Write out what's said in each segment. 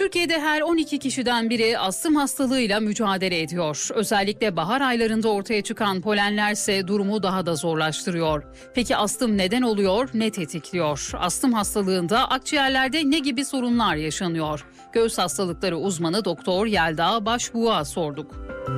Türkiye'de her 12 kişiden biri astım hastalığıyla mücadele ediyor. Özellikle bahar aylarında ortaya çıkan polenlerse durumu daha da zorlaştırıyor. Peki astım neden oluyor, ne tetikliyor? Astım hastalığında akciğerlerde ne gibi sorunlar yaşanıyor? Göğüs hastalıkları uzmanı Doktor Yelda Başbuğ'a sorduk.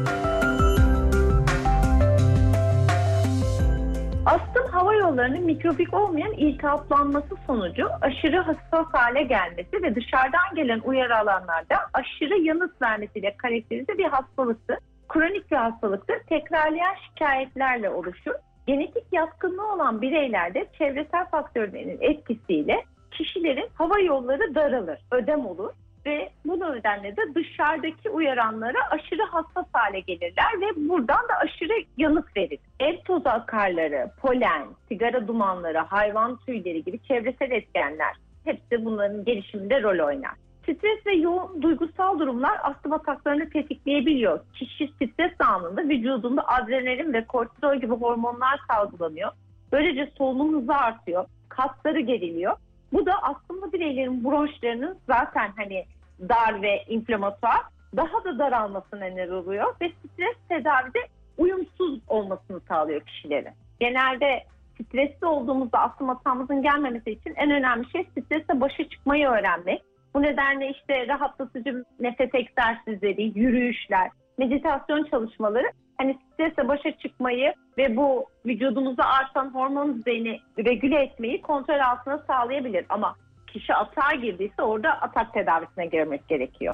Astım hava yollarının mikrobik olmayan iltihaplanması sonucu aşırı hassas hale gelmesi ve dışarıdan gelen uyarı alanlarda aşırı yanıt vermesiyle karakterize bir hastalıktır. Kronik bir hastalıktır. Tekrarlayan şikayetlerle oluşur. Genetik yatkınlığı olan bireylerde çevresel faktörlerin etkisiyle kişilerin hava yolları daralır, ödem olur. Ve bu nedenle de dışarıdaki uyaranlara aşırı hassas hale gelirler ve buradan da aşırı yanıt verir. Ev tozu akarları, polen, sigara dumanları, hayvan tüyleri gibi çevresel etkenler hepsi bunların gelişiminde rol oynar. Stres ve yoğun duygusal durumlar astım ataklarını tetikleyebiliyor. Kişi stres anında vücudunda adrenalin ve kortizol gibi hormonlar salgılanıyor. Böylece solunum hızı artıyor, kasları geriliyor. Bu da astımlı bireylerin bronşlarının zaten dar ve inflamatuar daha da daralmasına neden oluyor ve stres tedavide uyumsuz olmasını sağlıyor kişilerin. Genelde stresli olduğumuzda astım atağımızın gelmemesi için en önemli şey stresle başa çıkmayı öğrenmek. Bu nedenle rahatlatıcı nefes egzersizleri, yürüyüşler, meditasyon çalışmaları stresle başa çıkmayı ve bu vücudumuzda artan hormon düzeyini regüle etmeyi kontrol altına sağlayabilir. Ama kişi atağa girdiyse orada atak tedavisine girmek gerekiyor.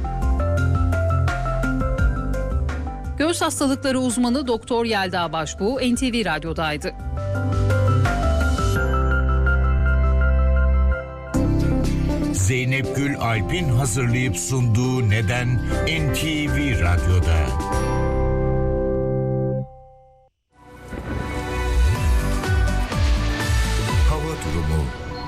Göğüs hastalıkları uzmanı Doktor Yelda Başbuğ NTV Radyo'daydı. Zeynep Gül Alp'in hazırlayıp sunduğu Neden NTV Radyo'da. Hava durumu.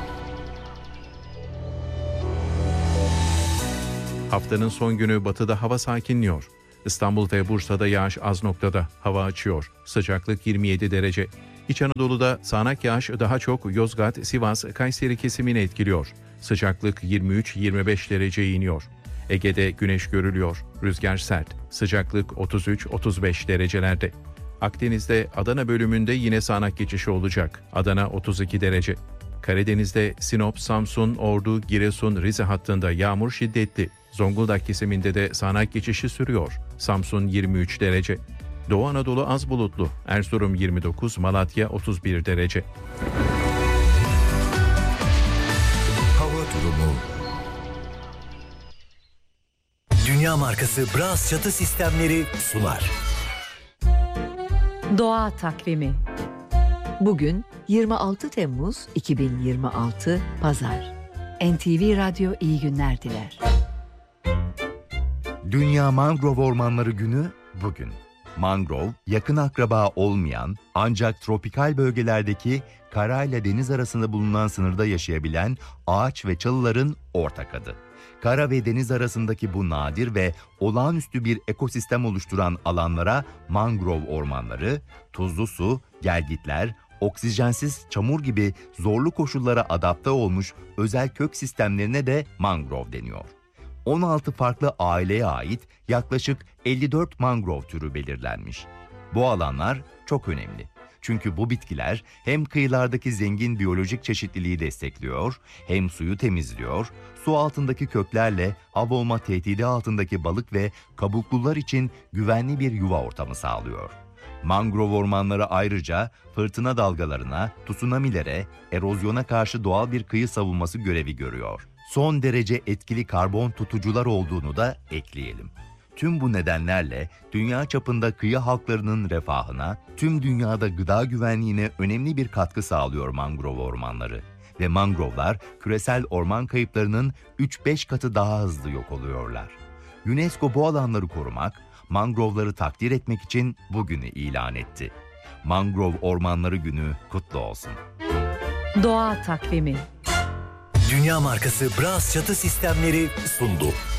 Haftanın son günü batıda hava sakinliyor. İstanbul ve Bursa'da yağış az noktada, hava açıyor. Sıcaklık 27 derece. İç Anadolu'da sağanak yağış daha çok Yozgat, Sivas, Kayseri kesimini etkiliyor. Sıcaklık 23-25 dereceye iniyor. Ege'de güneş görülüyor. Rüzgar sert. Sıcaklık 33-35 derecelerde. Akdeniz'de Adana bölümünde yine sağanak geçişi olacak. Adana 32 derece. Karadeniz'de Sinop, Samsun, Ordu, Giresun, Rize hattında yağmur şiddetli. Zonguldak kesiminde de sağanak geçişi sürüyor. Samsun 23 derece. Doğu Anadolu az bulutlu. Erzurum 29, Malatya 31 derece. Hava durumu. Dünya markası Bras çatı sistemleri sunar. Doğa takvimi. Bugün 26 Temmuz 2026 Pazar. NTV Radyo iyi günler diler. Dünya Mangrove Ormanları Günü bugün. Mangrove, yakın akraba olmayan ancak tropikal bölgelerdeki kara ile deniz arasında bulunan sınırda yaşayabilen ağaç ve çalıların ortak adı. Kara ve deniz arasındaki bu nadir ve olağanüstü bir ekosistem oluşturan alanlara mangrove ormanları, tuzlu su, gelgitler, oksijensiz çamur gibi zorlu koşullara adapte olmuş özel kök sistemlerine de mangrove deniyor. 16 farklı aileye ait yaklaşık 54 mangrove türü belirlenmiş. Bu alanlar çok önemli. Çünkü bu bitkiler hem kıyılardaki zengin biyolojik çeşitliliği destekliyor, hem suyu temizliyor, su altındaki köklerle av olma tehdidi altındaki balık ve kabuklular için güvenli bir yuva ortamı sağlıyor. Mangrove ormanları ayrıca fırtına dalgalarına, tsunamilere, erozyona karşı doğal bir kıyı savunması görevi görüyor. Son derece etkili karbon tutucular olduğunu da ekleyelim. Tüm bu nedenlerle dünya çapında kıyı halklarının refahına, tüm dünyada gıda güvenliğine önemli bir katkı sağlıyor mangrove ormanları. Ve mangrovlar küresel orman kayıplarının 3-5 katı daha hızlı yok oluyorlar. UNESCO bu alanları korumak, mangrovları takdir etmek için bugünü ilan etti. Mangrove Ormanları Günü kutlu olsun. Doğa takvimi. Dünya markası Bras çatı sistemleri sundu.